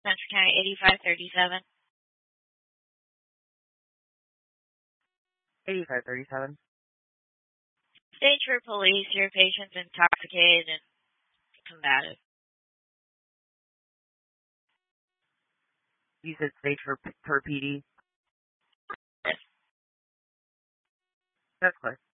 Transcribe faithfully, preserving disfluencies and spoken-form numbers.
Central County eighty-five thirty-seven. eighty-five thirty-seven. Stage for police. Your patient's intoxicated and combative. You said stage for, for P D? Yes. That's clear.